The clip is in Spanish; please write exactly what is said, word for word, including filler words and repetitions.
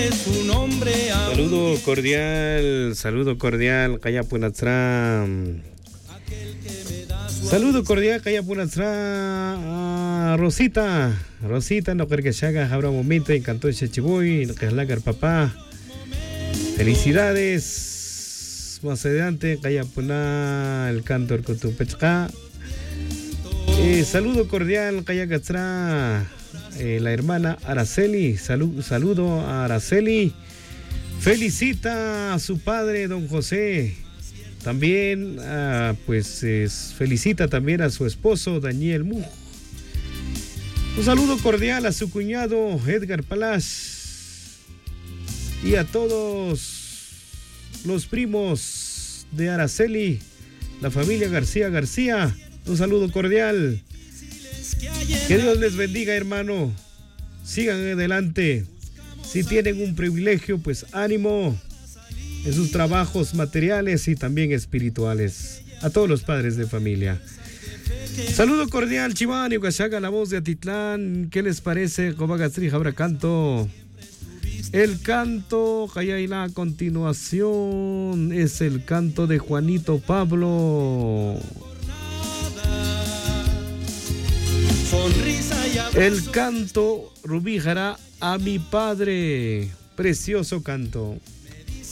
su nombre. Saludo cordial, saludo cordial, Cayapunatzram. Saludo cordial, Cayapunatzram. Rosita, Rosita, no creo que se haga ahora un momento, encantó ese chibuy, no que es lagar papá. Felicidades. Más adelante, Cayapuna, el cantor Cotupechca. Eh, saludo cordial, Cayagatzra. Eh, la hermana Araceli, salu- saludo a Araceli. Felicita a su padre, don José. También, ah, pues, eh, felicita también a su esposo, Daniel Muj. Un saludo cordial a su cuñado, Edgar Palaz. Y a todos los primos de Araceli, la familia García García. Un saludo cordial. Que Dios les bendiga, hermano. Sigan adelante. Si tienen un privilegio, pues ánimo en sus trabajos materiales y también espirituales. A todos los padres de familia. Saludo cordial, Chiván y Huachaga, la voz de Atitlán. ¿Qué les parece? Cobagatri, Jabra Canto. El canto, Jayaila, a continuación, es el canto de Juanito Pablo. El canto Rubí Jara a mi padre. Precioso canto.